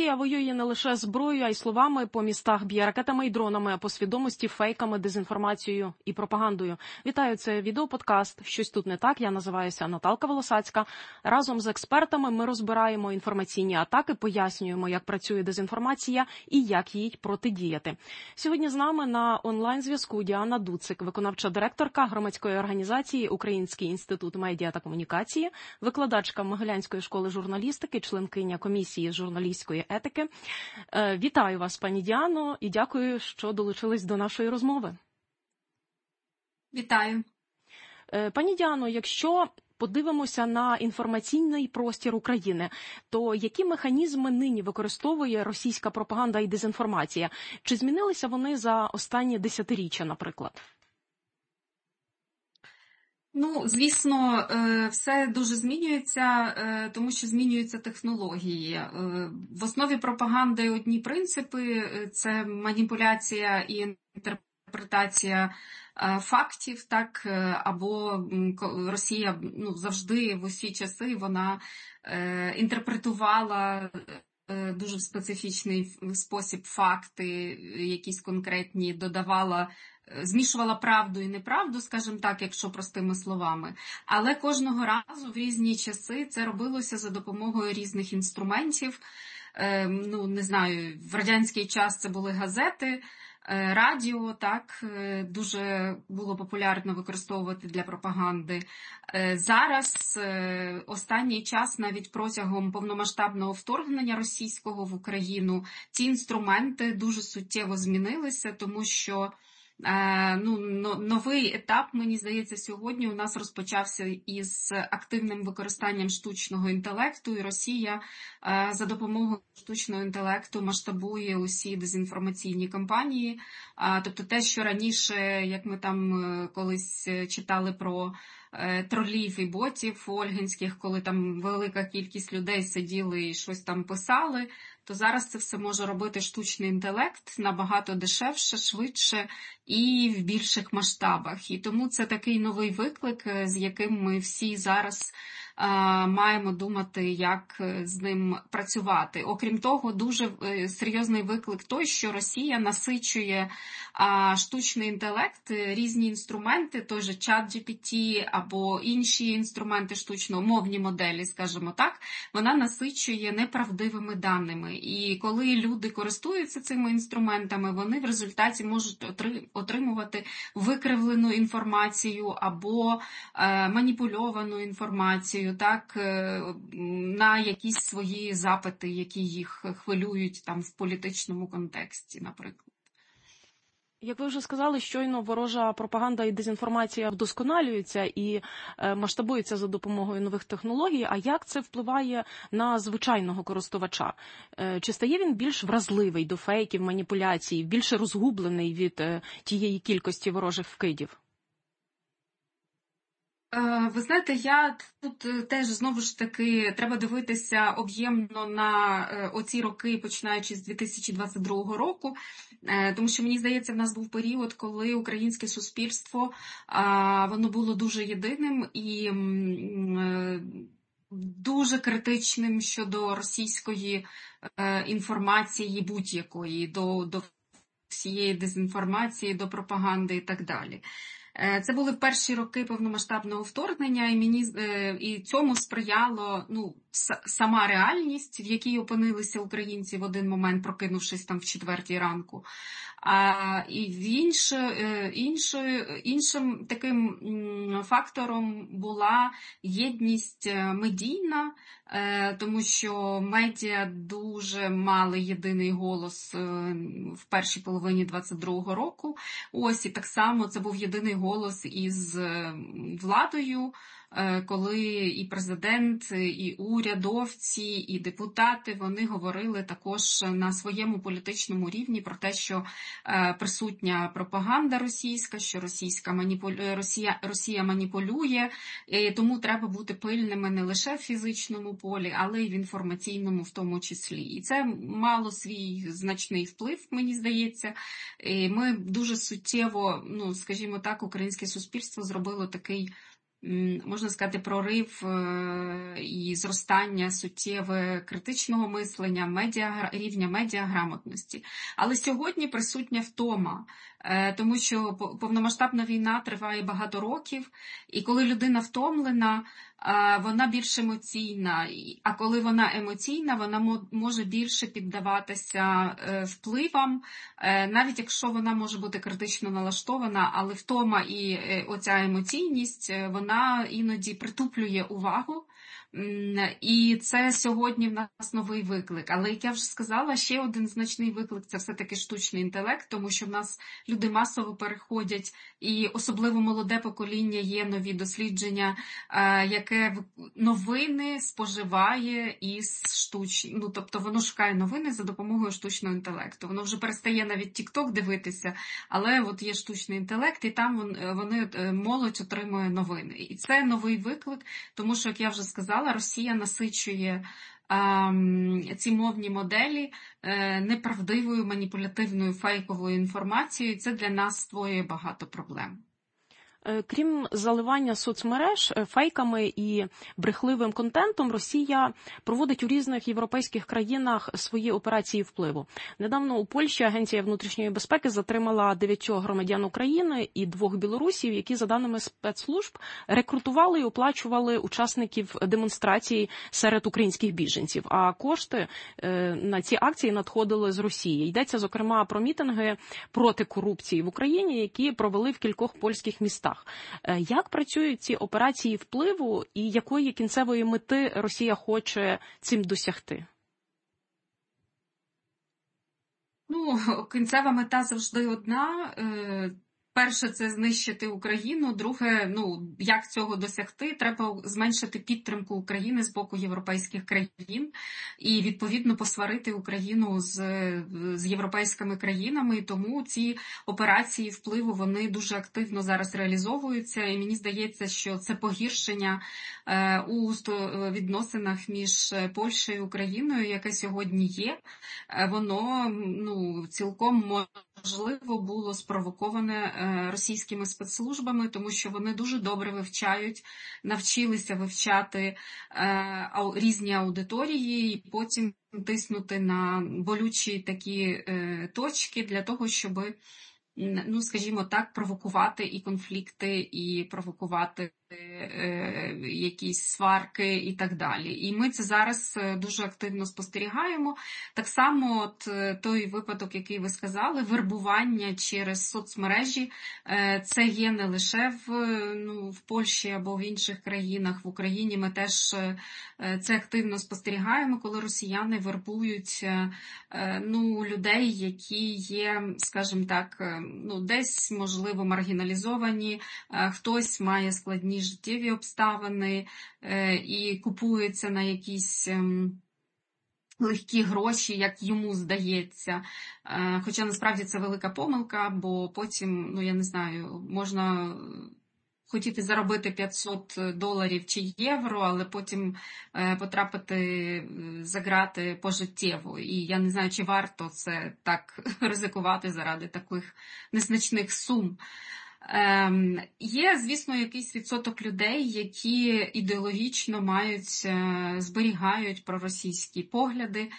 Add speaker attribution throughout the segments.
Speaker 1: Росія воює не лише зброєю, а й словами по містах, б'є ракетами і дронами, а по свідомості фейками, дезінформацією і пропагандою. Вітаю, це відеоподкаст «Щось тут не так». Я називаюся Наталка Волосацька. Разом з експертами ми розбираємо інформаційні атаки, пояснюємо, як працює дезінформація і як їй протидіяти. Сьогодні з нами на онлайн-зв'язку Діана Дуцик, виконавча директорка громадської організації «Український інститут медіа та комунікації», викладачка Могилянської школи журналістики, членкиня комісії з журналістської етики. Вітаю вас, пані Діано, і дякую, що долучились до нашої розмови.
Speaker 2: Вітаю.
Speaker 1: Пані Діано, якщо подивимося на інформаційний простір України, то які механізми нині використовує російська пропаганда і дезінформація? Чи змінилися вони за останні десятиріччя, наприклад?
Speaker 2: Ну, звісно, все дуже змінюється, тому що змінюються технології. В основі пропаганди одні принципи – це маніпуляція і інтерпретація фактів, так, або Росія завжди в усі часи вона інтерпретувала дуже в специфічний спосіб факти, якісь конкретні, змішувала правду і неправду, скажімо так, якщо простими словами. Але кожного разу в різні часи це робилося за допомогою різних інструментів. Не знаю, в радянський час це були газети, радіо, так, дуже було популярно використовувати для пропаганди. Зараз, останній час, навіть протягом повномасштабного вторгнення російського в Україну, ці інструменти дуже суттєво змінилися, тому що новий етап, мені здається, сьогодні у нас розпочався із активним використанням штучного інтелекту, і Росія за допомогою штучного інтелекту масштабує усі дезінформаційні кампанії. Тобто те, що раніше, як ми там колись читали про тролів і ботів ольгінських, коли там велика кількість людей сиділи і щось там писали, то зараз це все може робити штучний інтелект набагато дешевше, швидше і в більших масштабах. І тому це такий новий виклик, з яким ми всі зараз маємо думати, як з ним працювати. Окрім того, дуже серйозний виклик той, що Росія насичує штучний інтелект, різні інструменти, той же ChatGPT або інші інструменти штучно-мовні моделі, скажімо так, вона насичує неправдивими даними. І коли люди користуються цими інструментами, вони в результаті можуть отримувати викривлену інформацію або маніпульовану інформацію, так, на якісь свої запити, які їх хвилюють там в політичному контексті, наприклад.
Speaker 1: Як ви вже сказали, щойно ворожа пропаганда і дезінформація вдосконалюються і масштабуються за допомогою нових технологій. А як це впливає на звичайного користувача? Чи стає він більш вразливий до фейків, маніпуляцій, більше розгублений від тієї кількості ворожих вкидів?
Speaker 2: Ви знаєте, я тут теж, знову ж таки, треба дивитися об'ємно на оці роки, починаючи з 2022 року, тому що, мені здається, в нас був період, коли українське суспільство, воно було дуже єдиним і дуже критичним щодо російської інформації будь-якої, до всієї дезінформації, до пропаганди і так далі. Це були перші роки повномасштабного вторгнення, і цьому сприяло сама реальність, в якій опинилися українці в один момент, прокинувшись там в 4 ранку. І іншим таким фактором була єдність медійна, тому що медіа дуже мали єдиний голос в першій половині 22-го року. Ось, і так само це був єдиний голос із владою, коли і президент, і урядовці, і депутати, вони говорили також на своєму політичному рівні про те, що присутня пропаганда російська, що Росія маніпулює, і тому треба бути пильними не лише в фізичному полі, але й в інформаційному в тому числі. І це мало свій значний вплив, мені здається. І ми дуже суттєво, скажімо так, українське суспільство зробило такий можна сказати, прорив і зростання суттєве критичного мислення, рівня медіаграмотності. Але сьогодні присутня втома, тому що повномасштабна війна триває багато років, і коли людина втомлена, вона більш емоційна, а коли вона емоційна, вона може більше піддаватися впливам, навіть якщо вона може бути критично налаштована, але втома і оця емоційність, вона іноді притуплює увагу. І це сьогодні в нас новий виклик. Але, як я вже сказала, ще один значний виклик – це все-таки штучний інтелект, тому що в нас люди масово переходять, і особливо молоде покоління, є нові дослідження, яке новини споживає тобто воно шукає новини за допомогою штучного інтелекту. Воно вже перестає навіть TikTok дивитися, але от є штучний інтелект, і там молодь отримує новини. І це новий виклик, тому що, як я вже сказала, Росія насичує ці мовні моделі неправдивою, маніпулятивною, фейковою інформацією, і це для нас створює багато проблем.
Speaker 1: Крім заливання соцмереж фейками і брехливим контентом, Росія проводить у різних європейських країнах свої операції впливу. Недавно у Польщі Агенція внутрішньої безпеки затримала 9 громадян України і 2 білорусів, які, за даними спецслужб, рекрутували і оплачували учасників демонстрацій серед українських біженців. А кошти на ці акції надходили з Росії. Йдеться, зокрема, про мітинги проти корупції в Україні, які провели в кількох польських містах. Як працюють ці операції впливу і якої кінцевої мети Росія хоче цим досягти?
Speaker 2: Кінцева мета завжди одна. Перше – це знищити Україну. Друге, як цього досягти? Треба зменшити підтримку України з боку європейських країн і, відповідно, посварити Україну з європейськими країнами. І тому ці операції впливу, вони дуже активно зараз реалізовуються. І мені здається, що це погіршення у відносинах між Польщею і Україною, яке сьогодні є, воно цілком можливо було спровоковане російськими спецслужбами, тому що вони дуже добре навчилися вивчати різні аудиторії і потім тиснути на болючі такі точки для того, щоб, скажімо так, провокувати і конфлікти, і провокувати якісь сварки і так далі. І ми це зараз дуже активно спостерігаємо. Так само той випадок, який ви сказали, вербування через соцмережі, це є не лише в Польщі або в інших країнах. В Україні ми теж це активно спостерігаємо, коли росіяни вербують людей, які є, скажімо так, десь, можливо, маргіналізовані, хтось має складні життєві обставини і купується на якісь легкі гроші, як йому здається. Хоча насправді це велика помилка, бо потім, я не знаю, можна хотіти заробити $500 чи євро, але потім потрапити за ґрати пожиттєво. І я не знаю, чи варто це так ризикувати заради таких незначних сум. Є, звісно, якийсь відсоток людей, які ідеологічно зберігають проросійські погляди.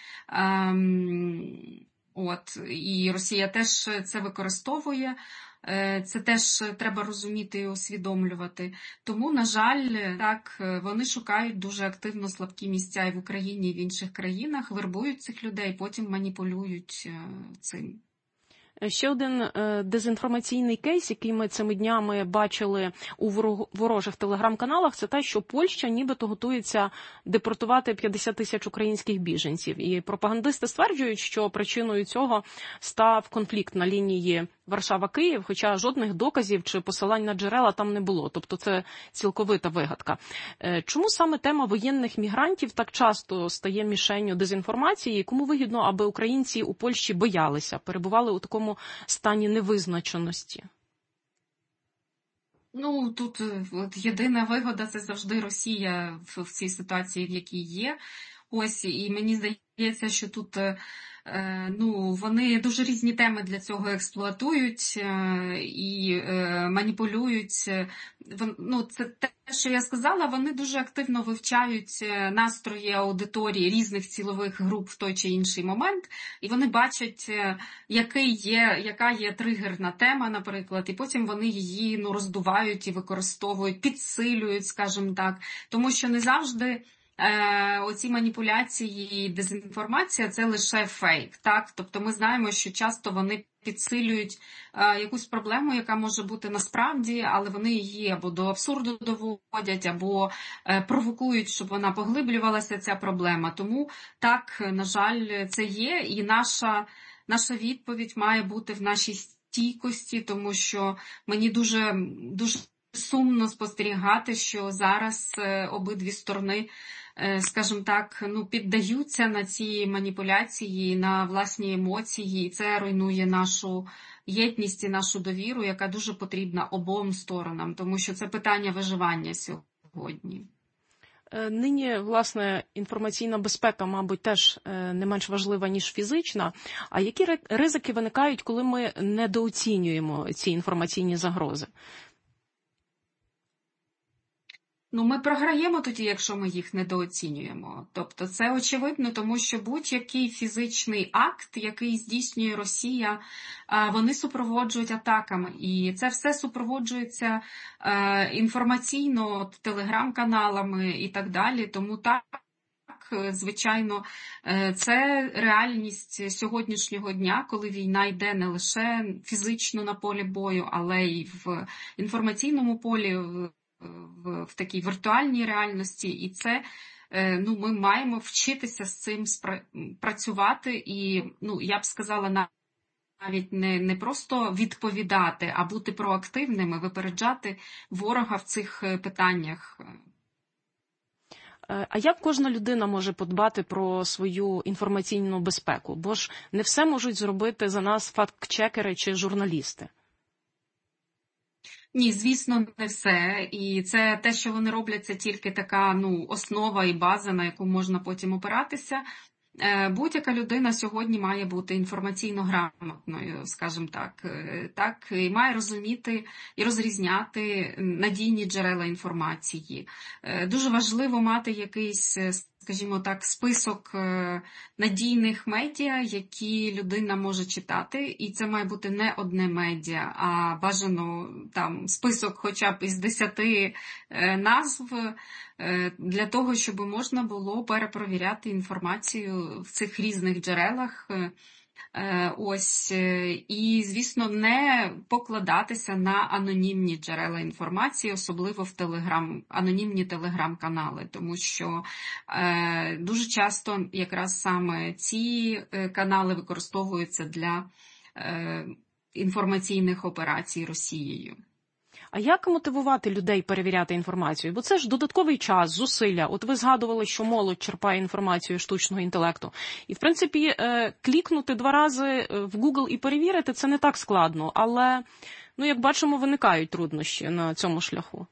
Speaker 2: І Росія теж це використовує. Це теж треба розуміти і усвідомлювати. Тому, на жаль, так, вони шукають дуже активно слабкі місця і в Україні, і в інших країнах, вербують цих людей, потім маніпулюють цим.
Speaker 1: Ще один дезінформаційний кейс, який ми цими днями бачили у ворожих телеграм-каналах, це те, що Польща нібито готується депортувати 50 тисяч українських біженців. І пропагандисти стверджують, що причиною цього став конфлікт на лінії Варшава-Київ, хоча жодних доказів чи посилань на джерела там не було. Тобто це цілковита вигадка. Чому саме тема воєнних мігрантів так часто стає мішенню дезінформації? Кому вигідно, аби українці у Польщі боялися, перебували у такому стані невизначеності?
Speaker 2: Тут єдина вигода – це завжди Росія в цій ситуації, в якій є. І мені здається, здається, що тут вони дуже різні теми для цього експлуатують і маніпулюють. Це те, що я сказала, вони дуже активно вивчають настрої аудиторії різних цільових груп в той чи інший момент, і вони бачать, яка є тригерна тема, наприклад, і потім вони її роздувають і використовують, підсилюють, скажімо так, тому що не завжди оці маніпуляції і дезінформація – це лише фейк, так? Тобто ми знаємо, що часто вони підсилюють якусь проблему, яка може бути насправді, але вони її або до абсурду доводять, або провокують, щоб вона поглиблювалася, ця проблема. Тому так, на жаль, це є, і наша відповідь має бути в нашій стійкості, тому що мені дуже сумно спостерігати, що зараз обидві сторони, скажімо так, піддаються на ці маніпуляції, на власні емоції, і це руйнує нашу єдність і нашу довіру, яка дуже потрібна обом сторонам, тому що це питання виживання сьогодні.
Speaker 1: Нині, власне, інформаційна безпека, мабуть, теж не менш важлива, ніж фізична. А які ризики виникають, коли ми недооцінюємо ці інформаційні загрози?
Speaker 2: Ми програємо тоді, якщо ми їх недооцінюємо. Тобто це очевидно, тому що будь-який фізичний акт, який здійснює Росія, вони супроводжують атаками. І це все супроводжується інформаційно, телеграм-каналами і так далі. Тому так, звичайно, це реальність сьогоднішнього дня, коли війна йде не лише фізично на полі бою, але й в інформаційному полі, в такій віртуальній реальності, і це ми маємо вчитися з цим працювати і, я б сказала, навіть не просто відповідати, а бути проактивними, випереджати ворога в цих питаннях.
Speaker 1: А як кожна людина може подбати про свою інформаційну безпеку? Бо ж не все можуть зробити за нас факт-чекери чи журналісти.
Speaker 2: Ні, звісно, не все. І це те, що вони роблять, це тільки така основа і база, на яку можна потім опиратися. Будь-яка людина сьогодні має бути інформаційно грамотною, скажімо так, і має розуміти і розрізняти надійні джерела інформації. Дуже важливо мати якийсь, скажімо так, список надійних медіа, які людина може читати, і це має бути не одне медіа, а бажано там список хоча б із 10 назв, для того, щоб можна було перепровіряти інформацію в цих різних джерелах. І, звісно, не покладатися на анонімні джерела інформації, особливо в анонімні телеграм-канали, тому що дуже часто якраз саме ці канали використовуються для інформаційних операцій Росією.
Speaker 1: А як мотивувати людей перевіряти інформацію? Бо це ж додатковий час, зусилля. От ви згадували, що молодь черпає інформацію штучного інтелекту. І, в принципі, клікнути 2 рази в Google і перевірити – це не так складно. Але, як бачимо, виникають труднощі на цьому шляху.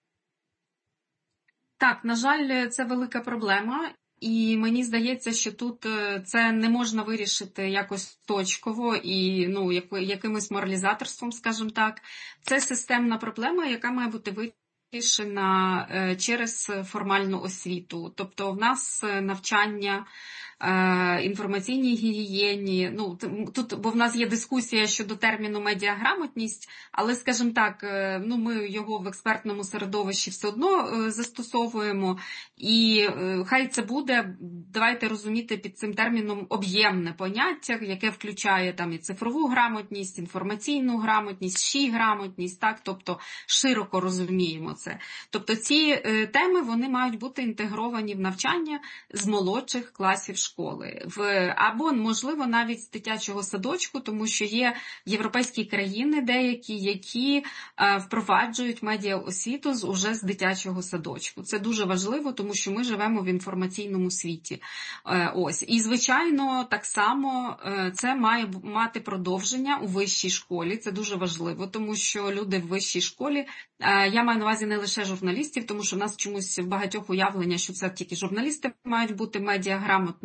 Speaker 2: Так, на жаль, це велика проблема. І мені здається, що тут це не можна вирішити якось точково і якимось моралізаторством, скажімо так. Це системна проблема, яка має бути вирішена через формальну освіту. Тобто в нас навчання інформаційній гігієні. Бо в нас є дискусія щодо терміну медіаграмотність, але, скажімо так, ми його в експертному середовищі все одно застосовуємо. І хай це буде, давайте розуміти під цим терміном об'ємне поняття, яке включає там і цифрову грамотність, інформаційну грамотність, грамотність, так, тобто широко розуміємо це. Тобто ці теми, вони мають бути інтегровані в навчання з молодших класів школи. Або, можливо, навіть з дитячого садочку, тому що є європейські країни деякі, які впроваджують медіаосвіту уже з дитячого садочку. Це дуже важливо, тому що ми живемо в інформаційному світі. І, звичайно, так само це має мати продовження у вищій школі. Це дуже важливо, тому що люди в вищій школі, я маю на увазі не лише журналістів, тому що в нас чомусь в багатьох уявлення, що це тільки журналісти мають бути медіаграмотними.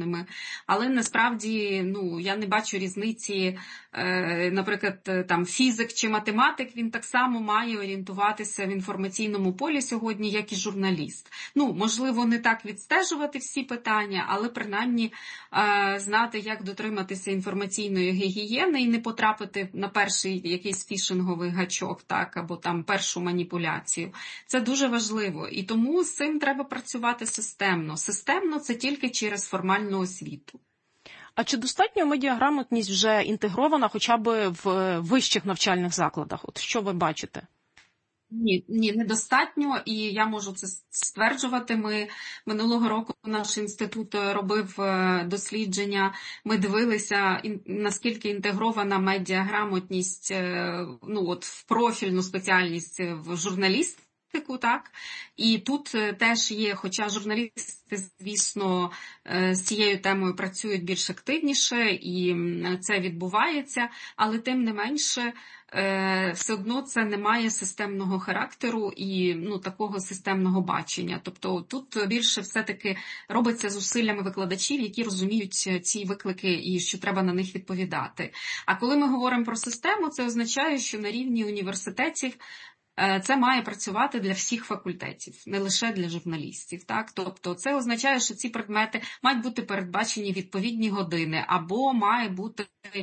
Speaker 2: ними. Але насправді, я не бачу різниці, наприклад, там фізик чи математик, він так само має орієнтуватися в інформаційному полі сьогодні, як і журналіст. Можливо, не так відстежувати всі питання, але принаймні знати, як дотриматися інформаційної гігієни і не потрапити на перший якийсь фішинговий гачок, так, або там першу маніпуляцію. Це дуже важливо. І тому з цим треба працювати системно. Системно – це тільки через формальну освіту.
Speaker 1: А чи достатньо медіаграмотність вже інтегрована хоча б в вищих навчальних закладах? От що ви бачите?
Speaker 2: Ні, недостатньо, і я можу це стверджувати. Ми минулого року наш інститут робив дослідження, ми дивилися, наскільки інтегрована медіаграмотність, в профільну спеціальність в журналістику, так? І тут теж є, хоча журналісти, звісно, з цією темою працюють більш активніше, і це відбувається, але тим не менше, все одно це не має системного характеру і такого системного бачення. Тобто тут більше все-таки робиться зусиллями викладачів, які розуміють ці виклики і що треба на них відповідати. А коли ми говоримо про систему, це означає, що на рівні університетів це має працювати для всіх факультетів, не лише для журналістів. Так? Тобто це означає, що ці предмети мають бути передбачені відповідні години, або має бути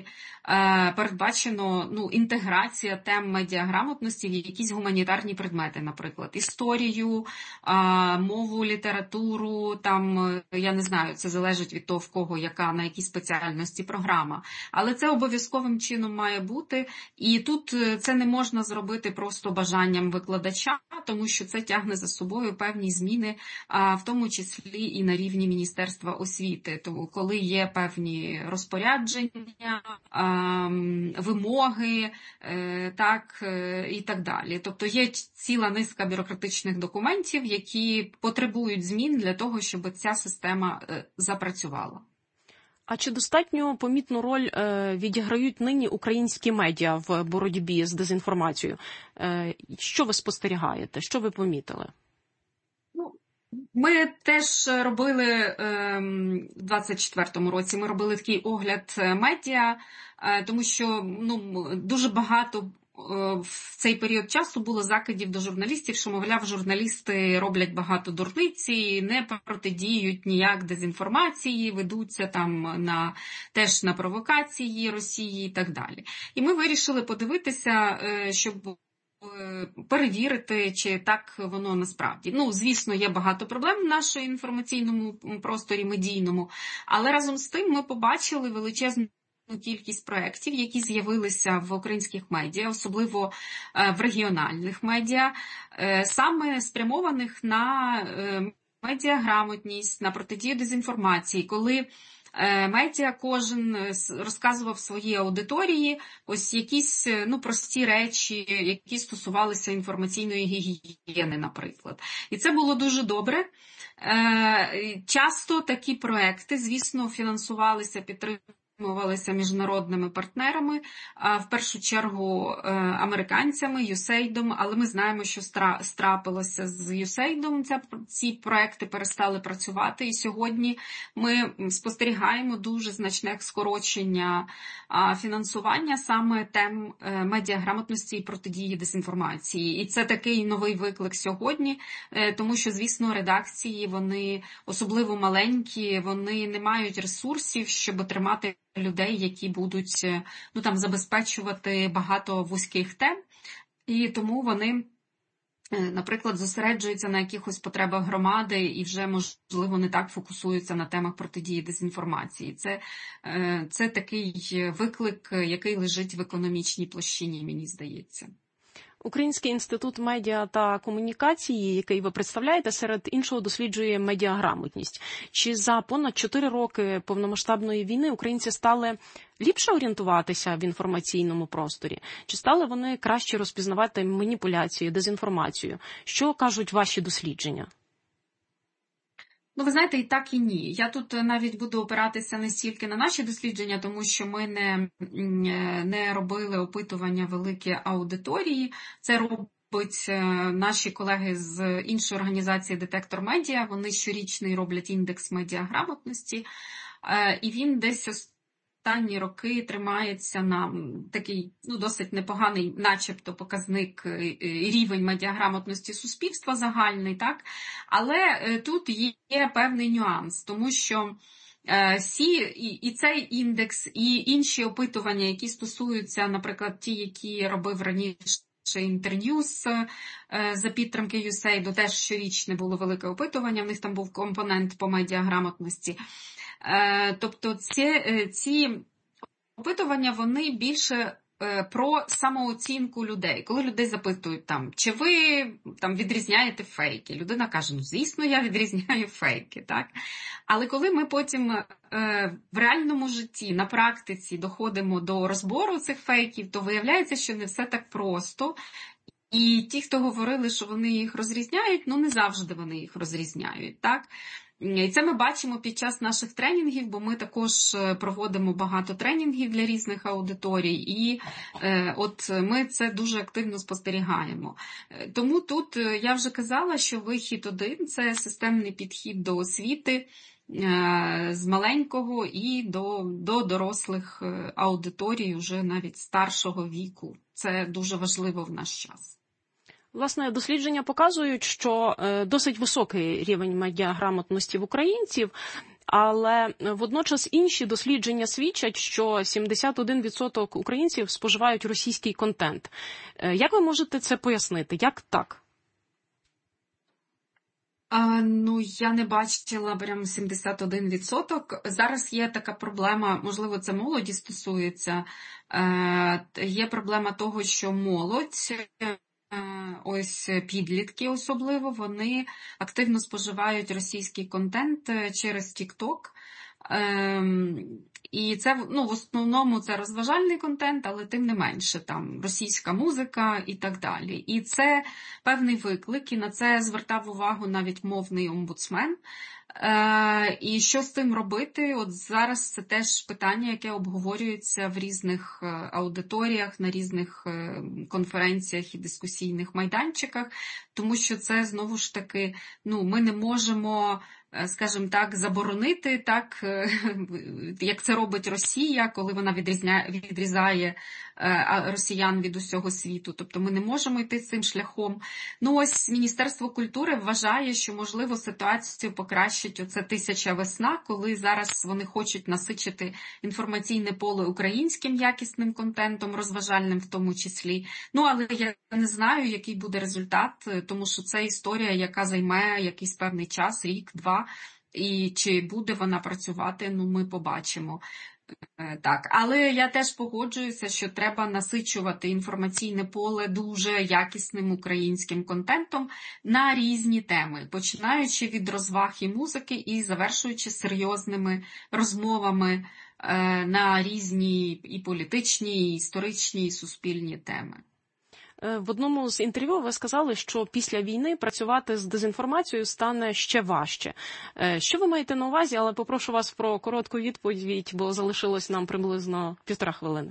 Speaker 2: передбачено інтеграція тем медіаграмотності в якісь гуманітарні предмети, наприклад, історію, мову, літературу, там, я не знаю, це залежить від того, в кого яка, на якій спеціальності програма. Але це обов'язковим чином має бути, і тут це не можна зробити просто бажанням викладача, тому що це тягне за собою певні зміни, в тому числі і на рівні Міністерства освіти. Тому коли є певні розпорядження, вимоги, так, і так далі. Тобто є ціла низка бюрократичних документів, які потребують змін для того, щоб ця система запрацювала.
Speaker 1: А чи достатньо помітну роль відіграють нині українські медіа в боротьбі з дезінформацією? Що ви спостерігаєте? Що ви помітили?
Speaker 2: Ми теж робили в 24-му році, ми робили такий огляд медіа, тому що дуже багато в цей період часу було закидів до журналістів, що, мовляв, журналісти роблять багато дурниці, не протидіють ніяк дезінформації, ведуться там теж на провокації Росії і так далі. І ми вирішили подивитися, щоб перевірити, чи так воно насправді. Звісно, є багато проблем в нашому інформаційному просторі медійному, але разом з тим ми побачили величезну кількість проєктів, які з'явилися в українських медіа, особливо в регіональних медіа, саме спрямованих на медіаграмотність, на протидію дезінформації, коли медіа кожен розказував своїй аудиторії ось якісь прості речі, які стосувалися інформаційної гігієни, наприклад. І це було дуже добре. Часто такі проекти, звісно, фінансувалися, підтримувалися міжнародними партнерами, в першу чергу американцями, USAID, але ми знаємо, що трапилося з USAID, ці проекти перестали працювати, і сьогодні ми спостерігаємо дуже значне скорочення фінансування саме тем медіаграмотності і протидії дезінформації. І це такий новий виклик сьогодні, тому що, звісно, редакції, вони особливо маленькі, вони не мають ресурсів, щоб тримати людей, які будуть забезпечувати багато вузьких тем, і тому вони, наприклад, зосереджуються на якихось потребах громади і вже, можливо, не так фокусуються на темах протидії дезінформації. Це такий виклик, який лежить в економічній площині, мені здається.
Speaker 1: Український інститут медіа та комунікації, який ви представляєте, серед іншого досліджує медіаграмотність. Чи за понад 4 роки повномасштабної війни українці стали ліпше орієнтуватися в інформаційному просторі? Чи стали вони краще розпізнавати маніпуляцію, дезінформацію? Що кажуть ваші дослідження?
Speaker 2: Ви знаєте, і так, і ні. Я тут навіть буду опиратися не стільки на наші дослідження, тому що ми не робили опитування великі аудиторії. Це робить наші колеги з іншої організації «Детектор Медіа». Вони щорічний роблять індекс медіаграмотності. і він десь останні роки тримається на такий досить непоганий, начебто, показник рівень медіаграмотності суспільства загальний, так? Але тут є певний нюанс, тому що і цей індекс, і інші опитування, які стосуються, наприклад, ті, які робив раніше Інтерньюз за підтримки USAID, теж щорічне було велике опитування, в них там був компонент по медіаграмотності. Тобто ці опитування, вони більше про самооцінку людей. Коли людей запитують, чи ви відрізняєте фейки, людина каже, звісно, я відрізняю фейки. Так? Але коли ми потім в реальному житті, на практиці доходимо до розбору цих фейків, то виявляється, що не все так просто. І ті, хто говорили, що вони їх розрізняють, не завжди вони їх розрізняють. Так? І це ми бачимо під час наших тренінгів, бо ми також проводимо багато тренінгів для різних аудиторій, і от ми це дуже активно спостерігаємо. Тому тут я вже казала, що вихід один – це системний підхід до освіти з маленького і до дорослих аудиторій, уже навіть старшого віку. Це дуже важливо в наш час.
Speaker 1: Власне, дослідження показують, що досить високий рівень медіаграмотності в українців, але водночас інші дослідження свідчать, що 71% українців споживають російський контент. Як ви можете це пояснити? Як так?
Speaker 2: Я не бачила прям 71%. Зараз є така проблема, можливо, це молоді стосується, є проблема того, що молодь, ось підлітки особливо, вони активно споживають російський контент через TikTok. І це, в основному це розважальний контент, але тим не менше, там російська музика і так далі. І це певний виклик, і на це звертав увагу навіть мовний омбудсмен. І що з тим робити? От зараз це теж питання, яке обговорюється в різних аудиторіях, на різних конференціях і дискусійних майданчиках, тому що це, знову ж таки, ми не можемо, скажімо так, заборонити, так, як це робить Росія, коли вона відрізає росіян від усього світу. Тобто ми не можемо йти цим шляхом. Ось Міністерство культури вважає, що, можливо, ситуацію покращить оце «Тисяча весна», коли зараз вони хочуть насичити інформаційне поле українським якісним контентом, розважальним в тому числі. Але я не знаю, який буде результат, тому що це історія, яка займе якийсь певний час, рік-два, і чи буде вона працювати, ми побачимо. Так, але я теж погоджуюся, що треба насичувати інформаційне поле дуже якісним українським контентом на різні теми, починаючи від розваг і музики і завершуючи серйозними розмовами на різні і політичні, і історичні, і суспільні теми.
Speaker 1: В одному з інтерв'ю ви сказали, що після війни працювати з дезінформацією стане ще важче. Що ви маєте на увазі, але попрошу вас про коротку відповідь, бо залишилось нам приблизно 1,5 хвилини.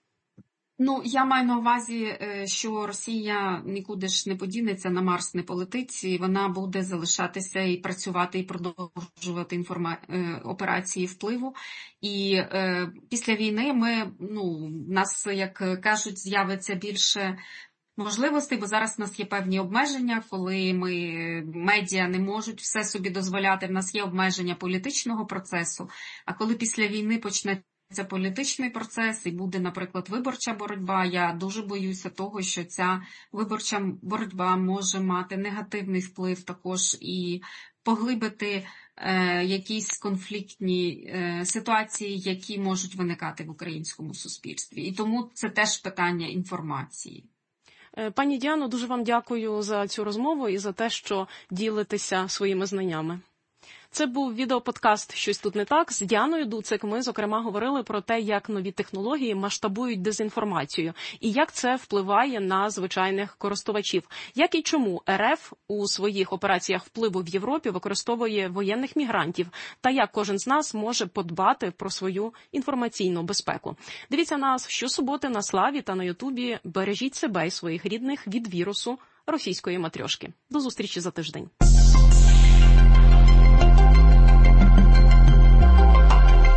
Speaker 2: Я маю на увазі, що Росія нікуди ж не подінеться, на Марс не полетить, і вона буде залишатися і працювати, і продовжувати операції впливу. І після війни в нас, як кажуть, з'явиться більше можливостей, бо зараз в нас є певні обмеження, коли медіа не можуть все собі дозволяти, в нас є обмеження політичного процесу, а коли після війни почнеться політичний процес і буде, наприклад, виборча боротьба, я дуже боюся того, що ця виборча боротьба може мати негативний вплив також і поглибити якісь конфліктні ситуації, які можуть виникати в українському суспільстві. І тому це теж питання інформації.
Speaker 1: Пані Діано, дуже вам дякую за цю розмову і за те, що ділитеся своїми знаннями. Це був відеоподкаст «Щось тут не так» з Діаною Дуцик. Ми, зокрема, говорили про те, як нові технології масштабують дезінформацію і як це впливає на звичайних користувачів. Як і чому РФ у своїх операціях впливу в Європі використовує воєнних мігрантів та як кожен з нас може подбати про свою інформаційну безпеку. Дивіться нас щосуботи на Славі та на Ютубі. Бережіть себе і своїх рідних від вірусу російської матрьошки. До зустрічі за тиждень.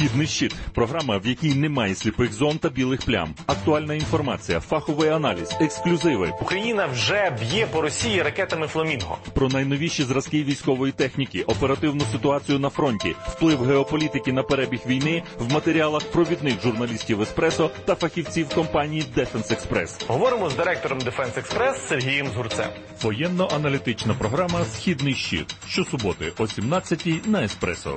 Speaker 3: Східний щит – програма, в якій немає сліпих зон та білих плям. Актуальна інформація, фаховий аналіз, ексклюзиви.
Speaker 4: Україна вже б'є по Росії ракетами «Фламінго».
Speaker 3: Про найновіші зразки військової техніки, оперативну ситуацію на фронті, вплив геополітики на перебіг війни в матеріалах провідних журналістів «Еспресо» та фахівців компанії «Дефенс Експрес».
Speaker 4: Говоримо з директором «Дефенс Експрес» Сергієм Згурцем.
Speaker 3: Воєнно-аналітична програма «Східний щит». Щосуботи о 17-й на «Еспресо».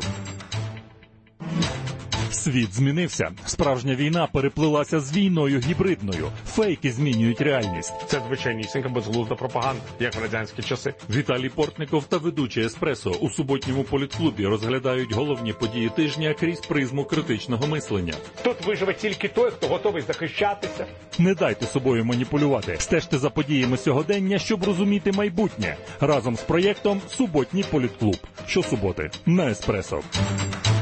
Speaker 3: Світ змінився. Справжня війна переплилася з війною гібридною. Фейки змінюють реальність.
Speaker 5: Це звичайнісінька безглузда пропаганда, як в радянські часи.
Speaker 3: Віталій Портников та ведучий «Еспресо» у суботньому політклубі розглядають головні події тижня крізь призму критичного мислення.
Speaker 5: Тут виживе тільки той, хто готовий захищатися.
Speaker 3: Не дайте собою маніпулювати. Стежте за подіями сьогодення, щоб розуміти майбутнє. Разом з проєктом «Суботній політклуб». Щосуботи на «Еспресо».